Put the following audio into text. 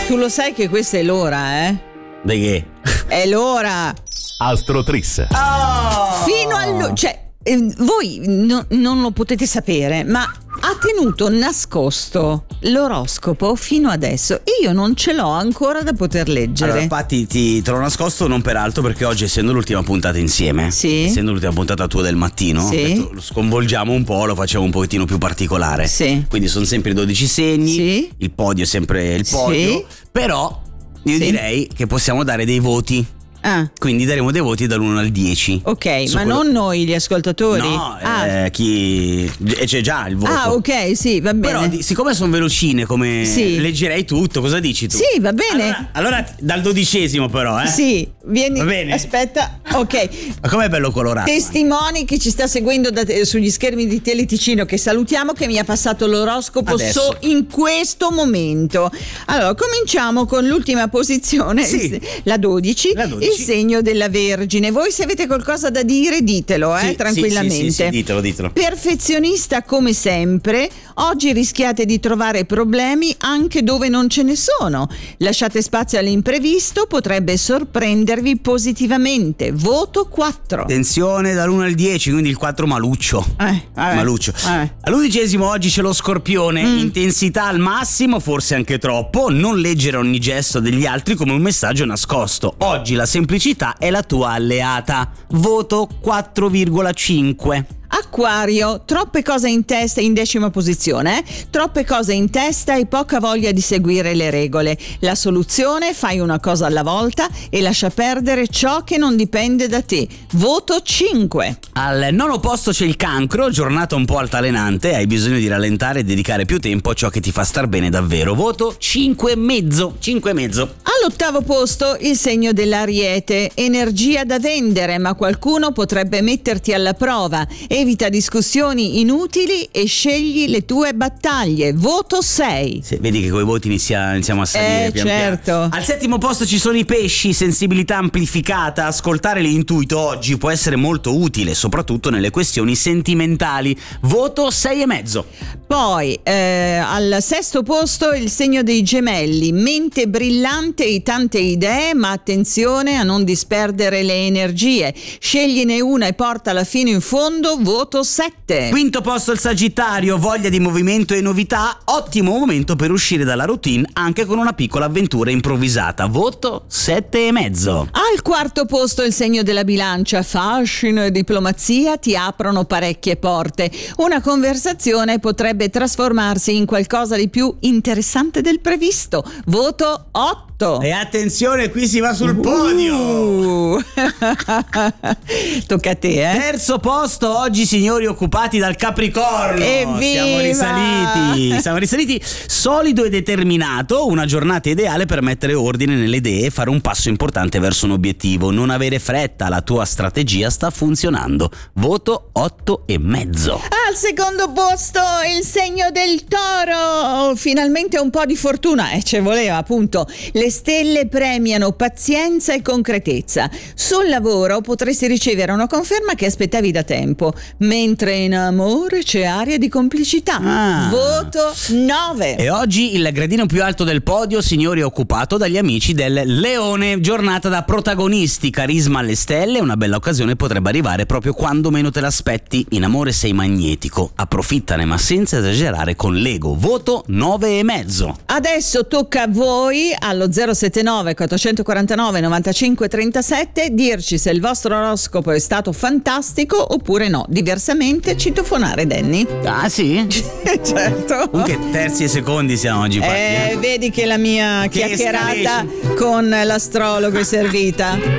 tu lo sai che questa è l'ora, eh? Di che? È l'ora. Astrotris. Fino voi non lo potete sapere, ma ha tenuto nascosto l'oroscopo fino adesso. Io non ce l'ho ancora da poter leggere. Allora, infatti te l'ho nascosto non peraltro perché oggi, essendo l'ultima puntata insieme, sì, essendo l'ultima puntata tua del mattino, sì, ho detto, lo sconvolgiamo un po', lo facciamo un pochettino più particolare. Sì. Quindi sono sempre i 12 segni, sì, il podio è sempre il podio, sì, però io direi che possiamo dare dei voti. Quindi daremo dei voti dall'1 al 10. Ok, ma non noi gli ascoltatori? No, chi c'è già il voto. Ah, ok, sì, va bene. Però siccome sono velocine, come leggerei tutto, cosa dici tu? Sì, va bene. Allora dal 12° però, Sì, vieni. Va bene. Aspetta, ok. Ma com'è bello colorato? Testimoni che ci sta seguendo sugli schermi di Teleticino, che salutiamo, che mi ha passato l'oroscopo in questo momento. Allora, cominciamo con l'ultima posizione, la 12. Il segno della Vergine. Voi se avete qualcosa da dire ditelo, tranquillamente. Sì, ditelo. Perfezionista come sempre, oggi rischiate di trovare problemi anche dove non ce ne sono. Lasciate spazio all'imprevisto, potrebbe sorprendervi positivamente. Voto 4. Attenzione, dall'1 al 10, quindi il 4 maluccio. Maluccio. All'11° oggi c'è lo Scorpione. Intensità al massimo, forse anche troppo. Non leggere ogni gesto degli altri come un messaggio nascosto. Oggi la semplicità è la tua alleata. Voto 4,5. Acquario, troppe cose in testa, in 10ª posizione, troppe cose in testa e poca voglia di seguire le regole. La soluzione: fai una cosa alla volta e lascia perdere ciò che non dipende da te. Voto 5. Al 9° posto c'è il Cancro, giornata un po' altalenante, hai bisogno di rallentare e dedicare più tempo a ciò che ti fa star bene davvero. Voto 5,5. All'8° posto il segno dell'Ariete, energia da vendere, ma qualcuno potrebbe metterti alla prova. Evita discussioni inutili e scegli le tue battaglie. Voto 6. Vedi che coi voti iniziamo a salire pian certo. piano. Al 7° posto ci sono i Pesci, sensibilità amplificata. Ascoltare l'intuito oggi può essere molto utile, soprattutto nelle questioni sentimentali. Voto 6,5. Poi al 6° posto il segno dei Gemelli, mente brillante e tante idee, ma attenzione a non disperdere le energie. Scegliene una e portala fino in fondo. Voto 7. 5° posto il Sagittario, voglia di movimento e novità, ottimo momento per uscire dalla routine anche con una piccola avventura improvvisata. Voto 7,5. Al 4° posto il segno della Bilancia, fascino e diplomazia ti aprono parecchie porte. Una conversazione potrebbe trasformarsi in qualcosa di più interessante del previsto. Voto 8. E attenzione, qui si va sul podio. Tocca a te, 3° posto oggi, signori occupati dal Capricorno. Evviva! Siamo risaliti. Solido e determinato, una giornata ideale per mettere ordine nelle idee e fare un passo importante verso un obiettivo. Non avere fretta, la tua strategia sta funzionando. Voto 8,5. Al 2° posto il segno del Toro, finalmente un po' di fortuna, ci voleva appunto. Le stelle premiano pazienza e concretezza. Sul lavoro potresti ricevere una conferma che aspettavi da tempo, mentre in amore c'è aria di complicità. Voto 9. E oggi il gradino più alto del podio, signori, è occupato dagli amici del Leone. Giornata da protagonisti, carisma alle stelle, una bella occasione potrebbe arrivare proprio quando meno te l'aspetti. In amore sei magnetico, approfittane ma senza esagerare con l'ego. Voto 9,5. Adesso tocca a voi allo 079 449 95 37 dirci se il vostro oroscopo è stato fantastico oppure no. Diversamente citofonare, Danny. Ah sì? Certo. Comunque terzi e secondi siamo oggi fatti. Vedi che la mia chiacchierata con l'astrologo è servita.